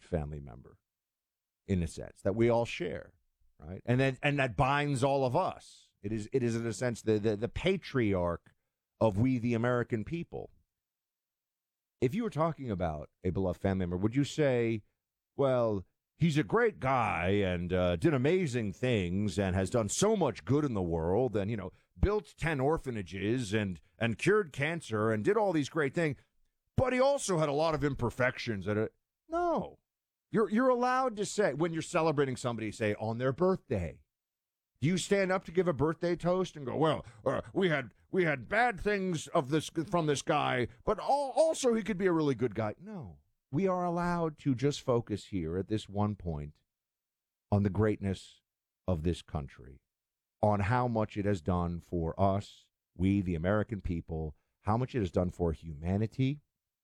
family member, in a sense, that we all share, right? And that binds all of us. It is in a sense the patriarch of we the American people. If you were talking about a beloved family member, would you say, well, he's a great guy and did amazing things and has done so much good in the world and, built 10 orphanages and cured cancer and did all these great things, but he also had a lot of imperfections. No. You're allowed to say, when you're celebrating somebody, say, on their birthday. Do you stand up to give a birthday toast and go, well, we had bad things from this guy, but also he could be a really good guy? No. We are allowed to just focus here at this one point on the greatness of this country, on how much it has done for us, we, the American people, how much it has done for humanity.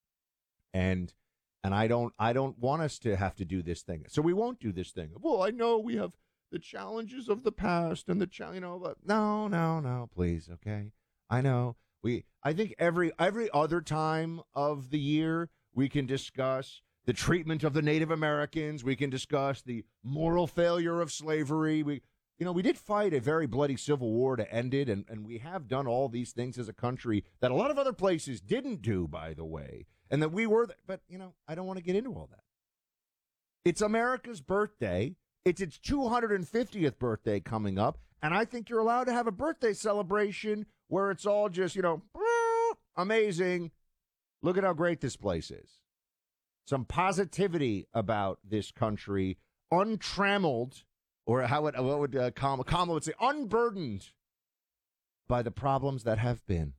And I don't want us to have to do this thing. So we won't do this thing. Well, I know we have the challenges of the past and no, please, okay? I know. I think every other time of the year we can discuss the treatment of the Native Americans. We can discuss the moral failure of slavery. We did fight a very bloody civil war to end it, and we have done all these things as a country that a lot of other places didn't do, by the way, and that we were. But, I don't want to get into all that. It's America's birthday. It's its 250th birthday coming up, and I think you're allowed to have a birthday celebration where it's all just, amazing. Look at how great this place is. Some positivity about this country, untrammeled, or what would Kamala would say, unburdened by the problems that have been.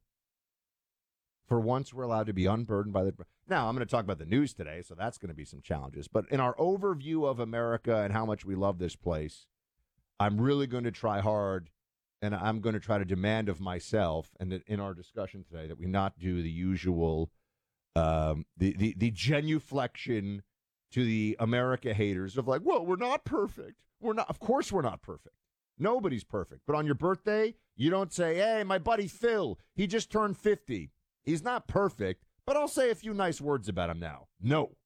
For once, we're allowed to be unburdened by the. Now, I'm going to talk about the news today, so that's going to be some challenges. But in our overview of America and how much we love this place, I'm really going to try hard, and I'm going to try to demand of myself, and that in our discussion today, that we not do the usual, the genuflection to the America haters of like, well, we're not perfect. We're not. Of course, we're not perfect. Nobody's perfect. But on your birthday, you don't say, hey, my buddy Phil, he just turned 50. He's not perfect, but I'll say a few nice words about him now. No.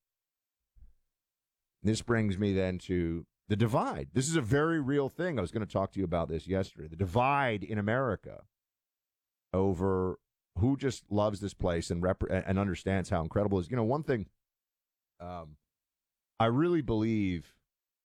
This brings me then to the divide. This is a very real thing. I was going to talk to you about this yesterday. The divide in America over who just loves this place and understands how incredible it is. One thing, I really believe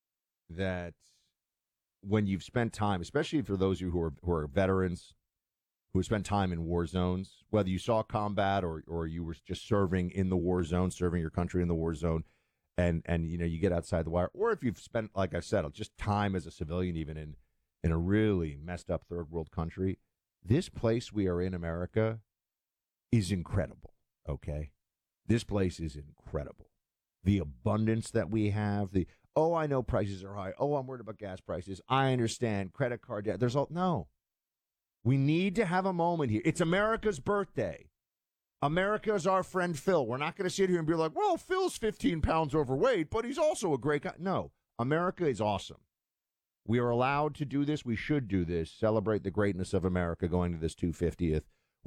that when you've spent time, especially for those of you who are veterans, who spent time in war zones, whether you saw combat or you were just serving in the war zone, serving your country in the war zone, and you get outside the wire, or if you've spent, like I said, just time as a civilian, even in a really messed up third world country, this place we are in, America, is incredible. Okay, this place is incredible. The abundance that we have, I know prices are high. I'm worried about gas prices. I understand credit card debt. No. We need to have a moment here. It's America's birthday. America is our friend Phil. We're not going to sit here and be like, well, Phil's 15 pounds overweight, but he's also a great guy. No, America is awesome. We are allowed to do this. We should do this. Celebrate the greatness of America going to this 250th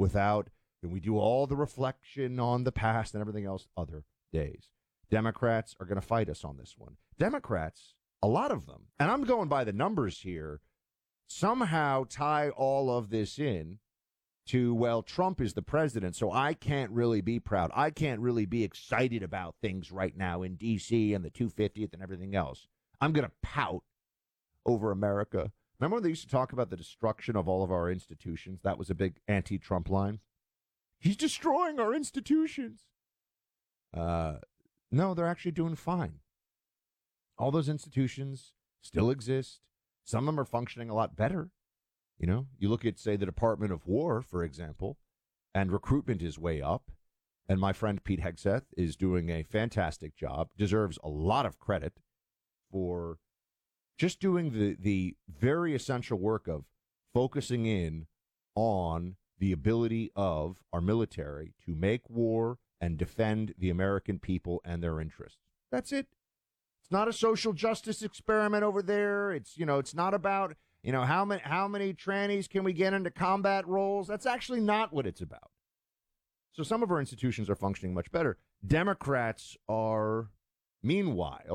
and we do all the reflection on the past and everything else other days. Democrats are going to fight us on this one. Democrats, a lot of them, and I'm going by the numbers here, somehow tie all of this in to, well, Trump is the president, so I can't really be proud. I can't really be excited about things right now in D.C. and the 250th and everything else. I'm going to pout over America. Remember when they used to talk about the destruction of all of our institutions? That was a big anti-Trump line. He's destroying our institutions. No, they're actually doing fine. All those institutions still exist. Some of them are functioning a lot better. You look at, say, the Department of War, for example, and recruitment is way up. And my friend Pete Hegseth is doing a fantastic job, deserves a lot of credit for just doing the very essential work of focusing in on the ability of our military to make war and defend the American people and their interests. That's it. It's not a social justice experiment over there. It's not about, how many trannies can we get into combat roles? That's actually not what it's about. So some of our institutions are functioning much better. Democrats are, meanwhile,